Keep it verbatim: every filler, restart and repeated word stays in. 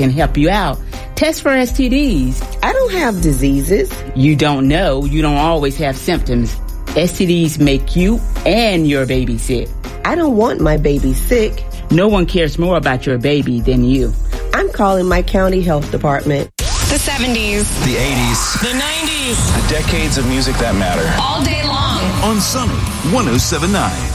can help you out. Test for S T Ds. I don't have diseases. You don't know. You don't always have symptoms. S T Ds make you and your baby sick. I don't want my baby sick. No one cares more about your baby than you. I'm calling my county health department. The seventies. The eighties. The nineties. The decades of music that matter. All day long. On Sunny one oh seven point nine.